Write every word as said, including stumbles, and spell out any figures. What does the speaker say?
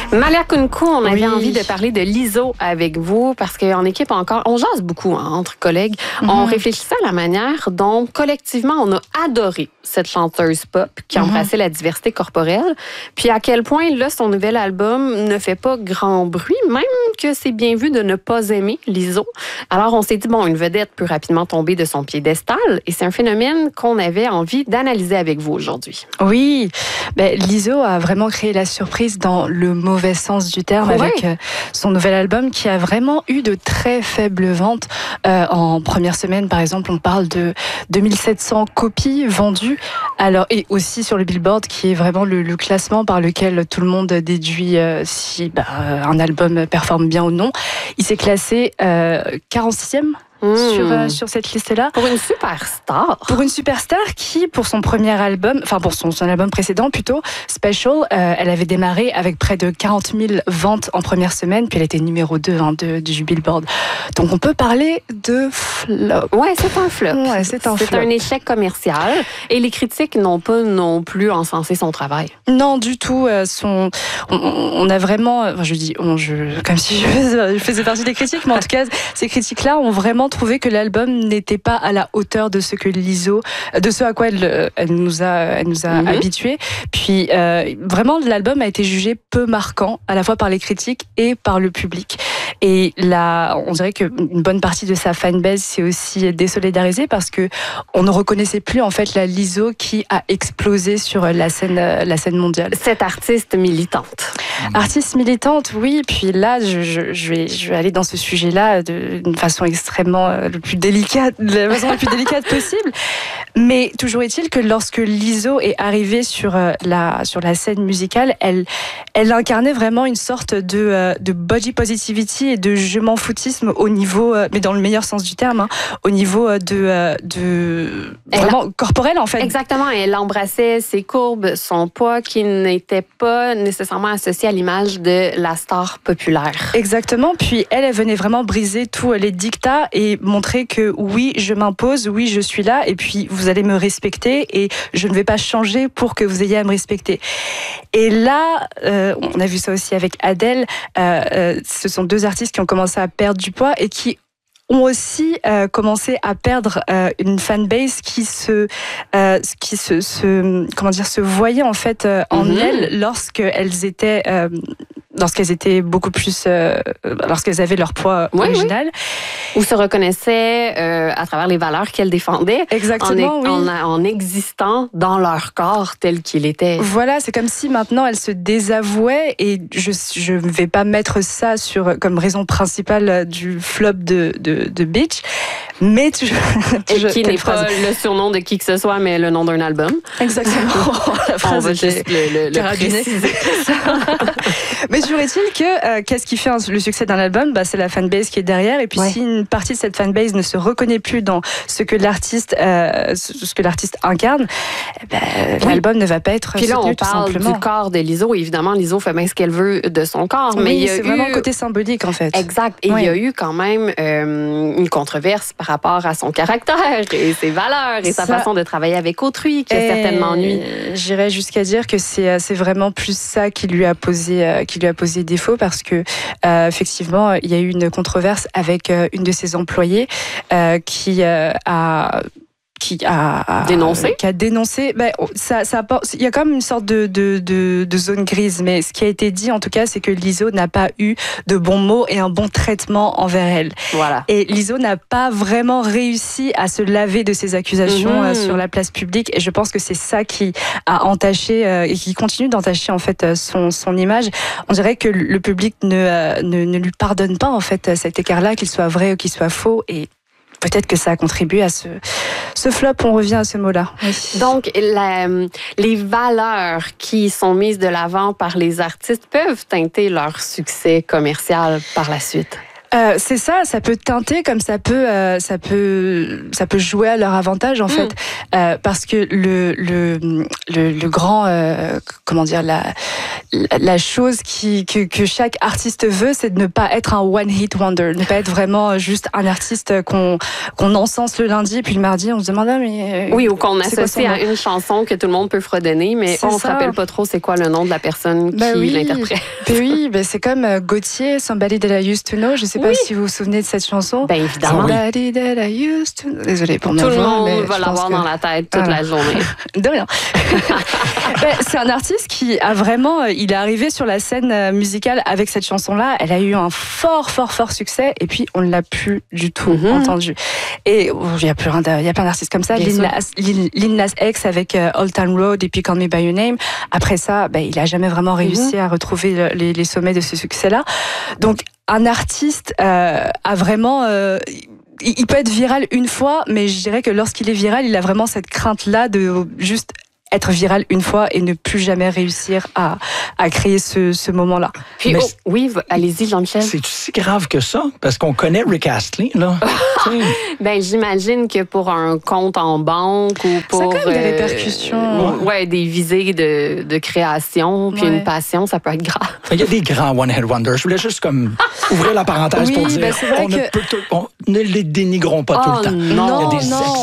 Malia Kunku, on avait Oui. envie de parler de Lizzo avec vous parce qu'en équipe encore, on jase beaucoup hein, entre collègues. Mm-hmm. On réfléchissait à la manière dont collectivement on a adoré cette chanteuse pop qui embrassait mm-hmm. la diversité corporelle. Puis à quel point là son nouvel album ne fait pas grand bruit, même que c'est bien vu de ne pas aimer Lizzo. Alors on s'est dit bon, une vedette peut rapidement tomber de son piédestal et c'est un phénomène qu'on avait envie d'analyser avec vous aujourd'hui. Oui, ben, Lizzo a vraiment créé la surprise dans le mauvais sens du terme, ouais. avec euh, son nouvel album qui a vraiment eu de très faibles ventes. Euh, en première semaine, par exemple, on parle de deux mille sept cents copies vendues. Alors, et aussi sur le Billboard, qui est vraiment le, le classement par lequel tout le monde déduit euh, si bah, un album performe bien ou non. Il s'est classé euh, quarante-sixième. Mmh. Sur, euh, sur cette liste-là. Pour une superstar. Pour une superstar qui, pour son premier album, enfin pour son, son album précédent plutôt, Special, euh, elle avait démarré avec près de quarante mille ventes en première semaine, puis elle était numéro deux hein, de, du Billboard. Donc on peut parler de flop. Ouais, c'est un flop. Ouais, c'est un c'est flop. un échec commercial et les critiques n'ont pas non plus encensé son travail. Non, du tout. Euh, son, on, on a vraiment, enfin, je dis, on, je, comme si je faisais, je faisais partie des critiques, mais en tout cas, ces critiques-là ont vraiment trouvé que l'album n'était pas à la hauteur de ce que Lizzo, de ce à quoi elle, elle nous a, elle nous a mm-hmm. habitués. Puis euh, vraiment, l'album a été jugé peu marquant, à la fois par les critiques et par le public. Et là, on dirait qu'une bonne partie de sa fanbase s'est aussi désolidarisée parce que on ne reconnaissait plus en fait la Lizzo qui a explosé sur la scène, la scène mondiale. Cette artiste militante. Artiste militante, oui. Puis là, je, je, je, vais, je vais aller dans ce sujet-là d'une façon extrêmement euh, le plus délicate, de la façon la plus délicate possible. Mais toujours est-il que lorsque Lizzo est arrivée sur euh, la sur la scène musicale, elle elle incarnait vraiment une sorte de euh, de body positivity et de je m'en foutisme au niveau, euh, mais dans le meilleur sens du terme, hein, au niveau de euh, de vraiment elle, corporel en fait. Exactement. Elle embrassait ses courbes, son poids qui n'était pas nécessairement associé à l'image de la star populaire. Exactement. Puis elle, elle venait vraiment briser tous les dictats et montrer que oui, je m'impose, oui, je suis là, et puis vous allez me respecter et je ne vais pas changer pour que vous ayez à me respecter. Et là, euh, on a vu ça aussi avec Adele. Euh, euh, ce sont deux artistes qui ont commencé à perdre du poids et qui ont aussi euh, commencé à perdre euh, une fanbase qui se euh, qui se, se comment dire se voyait en fait euh, en mm-hmm. elles lorsqu'elles étaient euh, lorsqu'elles étaient beaucoup plus euh, lorsqu'elles avaient leur poids oui, original oui. ou se reconnaissaient euh, à travers les valeurs qu'elles défendaient. Exactement, en, oui. en, en existant dans leur corps tel qu'il était. Voilà, c'est comme si maintenant elles se désavouaient et je je ne vais pas mettre ça sur comme raison principale du flop de de, de Bitch, mais tu, et qui n'est pas le surnom de qui que ce soit, mais le nom d'un album. Exactement. La phrase On va juste le, le, le préciser. Mais toujours est-il que euh, qu'est-ce qui fait le succès d'un album, bah, c'est la fanbase qui est derrière. Et puis ouais. si une partie de cette fanbase ne se reconnaît plus dans ce que l'artiste, euh, ce que l'artiste incarne, bah, oui. l'album ne va pas être puis soutenu. Puis là, on parle tout simplement. du corps de Lizzo. Évidemment, Lizzo fait bien ce qu'elle veut de son corps, oui, mais il y a c'est eu... vraiment le côté symbolique en fait. Exact. Et oui. il y a eu quand même euh, une controverse par rapport à son caractère et ses valeurs et ça... sa façon de travailler avec autrui qui a et... certainement nui. J'irais jusqu'à dire que c'est c'est vraiment plus ça qui lui a posé euh, qui lui a posé défaut parce que euh, effectivement il y a eu une controverse avec euh, une de ses employées euh, qui euh, a qui a, a dénoncé qui a dénoncé ben ça ça il y a quand même une sorte de, de de de zone grise, mais ce qui a été dit en tout cas c'est que Lizzo n'a pas eu de bons mots et un bon traitement envers elle. Voilà. Et Lizzo n'a pas vraiment réussi à se laver de ces accusations mmh. sur la place publique et je pense que c'est ça qui a entaché et qui continue d'entacher en fait son son image. On dirait que le public ne ne, ne lui pardonne pas en fait cet écart-là, qu'il soit vrai ou qu'il soit faux, et peut-être que ça a contribué à ce, ce flop, on revient à ce mot-là. Oui. Donc, la, les valeurs qui sont mises de l'avant par les artistes peuvent teinter leur succès commercial par la suite. Euh, c'est ça, ça peut teinter comme ça peut, euh, ça peut, ça peut jouer à leur avantage en mm. fait, euh, parce que le le le, le grand, euh, comment dire, la la chose qui que, que chaque artiste veut, c'est de ne pas être un one hit wonder, ne pas être vraiment juste un artiste qu'on qu'on encense le lundi puis le mardi on se demande ah, mais oui, ou qu'on associe à une chanson que tout le monde peut fredonner, mais on ne se rappelle pas trop c'est quoi le nom de la personne ben qui oui. l'interprète. Ben oui, ben c'est comme euh, Gauthier, Somebody That I Used to Know. Je sais pas oui. si vous vous souvenez de cette chanson. Ben évidemment. Somebody That I Used to Know. Désolée pour ma Tout voix. le monde mais va l'avoir que... dans la tête toute voilà. la journée. De rien. ben, c'est un artiste qui a vraiment, il est arrivé sur la scène musicale avec cette chanson-là. Elle a eu un fort, fort, fort succès. Et puis on ne l'a plus du tout mm-hmm. entendu. Et oh, il y a plein il y a plein d'artistes comme ça. Lil Nas, Lil Nas X avec euh, Old Town Road et puis Call Me By Your Name. Après ça, ben, il a jamais vraiment réussi mm-hmm. à retrouver le, les, les sommets de ce succès-là. Donc un artiste euh, a vraiment euh, il peut être viral une fois, mais je dirais que lorsqu'il est viral, il a vraiment cette crainte-là de juste être viral une fois et ne plus jamais réussir à, à créer ce, ce moment-là. Puis, oh, oui, allez-y, Jean-Michel. C'est si grave que ça? Parce qu'on connaît Rick Astley, là. Ben, j'imagine que pour un compte en banque ou pour... Ça a quand même des répercussions. Euh, ouais, des visées de, de création, puis ouais. une passion, ça peut être grave. Il y a des grands one-hit wonders. Je voulais juste comme ouvrir la parenthèse oui, pour dire ben on, que... ne peut, on ne les dénigrons pas oh, tout le temps. Non, il y a des non.